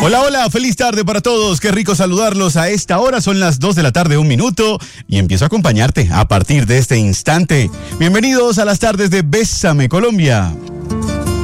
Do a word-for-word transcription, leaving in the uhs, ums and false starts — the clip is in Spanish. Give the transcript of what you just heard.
Hola, hola, feliz tarde para todos, qué rico saludarlos a esta hora, son las dos de la tarde, un minuto, y empiezo a acompañarte a partir de este instante. Bienvenidos a las tardes de Bésame Colombia.